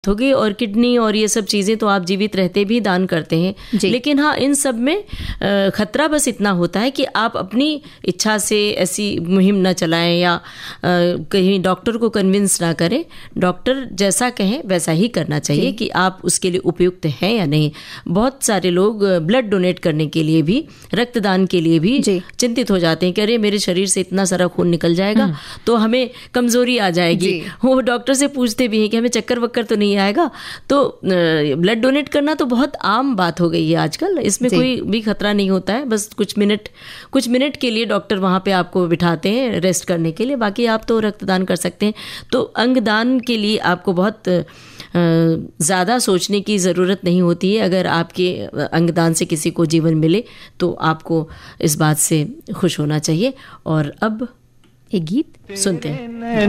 होगी और किडनी और ये सब चीज़ें तो आप जीवित रहते भी दान करते हैं, लेकिन हाँ इन सब में खतरा बस इतना होता है कि आप अपनी इच्छा से ऐसी मुहिम न चलाएं या कहीं डॉक्टर को कन्विंस ना करें। डॉक्टर जैसा कहें वैसा ही करना चाहिए कि आप उसके लिए उपयुक्त हैं या नहीं। बहुत सारे लोग ब्लड डोनेट करने के लिए भी, रक्तदान के लिए भी चिंतित हो जाते हैं कि अरे मेरे शरीर से इतना सारा खून निकल जाएगा तो हमें कमजोरी आ जाएगी। वो डॉक्टर से पूछते भी हैं कि हमें चक्कर वक्कर तो नहीं आएगा। तो ब्लड डोनेट करना तो बहुत आम बात हो गई है आजकल, इसमें कोई भी खतरा नहीं होता है। बस कुछ मिनट के लिए डॉक्टर वहां पे आपको बिठाते हैं रेस्ट करने के लिए, बाकी आप तो रक्तदान कर सकते हैं। तो अंगदान के लिए आपको बहुत ज़्यादा सोचने की ज़रूरत नहीं होती है। अगर आपके अंगदान से किसी को जीवन मिले तो आपको इस बात से खुश होना चाहिए। और अब एक गीत सुनते हैं।